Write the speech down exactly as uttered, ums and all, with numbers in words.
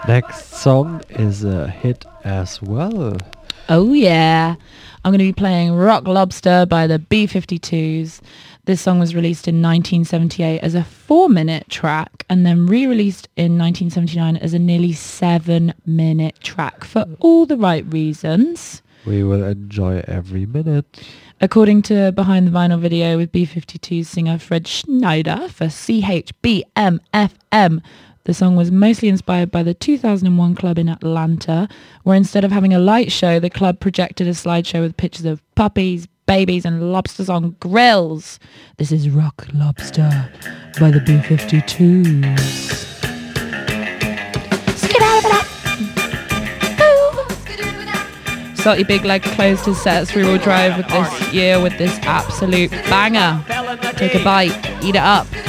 Next song is a hit as well. Oh yeah. I'm going to be playing Rock Lobster by the B fifty-twos. This song was released in nineteen seventy-eight as a four-minute track and then re-released in nineteen seventy-nine as a nearly seven-minute track for all the right reasons. We will enjoy every minute. According to Behind the Vinyl video with B fifty-twos singer Fred Schneider for C H B M F M, the song was mostly inspired by the two thousand one club in Atlanta, where instead of having a light show, the club projected a slideshow with pictures of puppies, babies and lobsters on grills. This is Rock Lobster by the B fifty-twos. Salty Big Leg closed his set at three-wheel drive with this year with this absolute banger. Take a bite, eat it up.